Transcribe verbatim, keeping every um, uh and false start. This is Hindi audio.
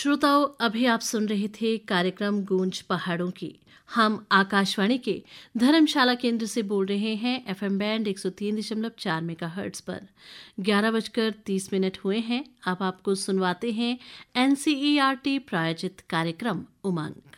श्रोताओं, अभी आप सुन रहे थे कार्यक्रम गूंज पहाड़ों की। हम आकाशवाणी के धर्मशाला केंद्र से बोल रहे हैं एफएम बैंड एक सौ तीन दशमलव चार मेगाहर्ट्ज पर। ग्यारह बजकर तीस मिनट हुए हैं। अब आपको सुनवाते हैं एनसीईआरटी प्रायोजित कार्यक्रम उमंग।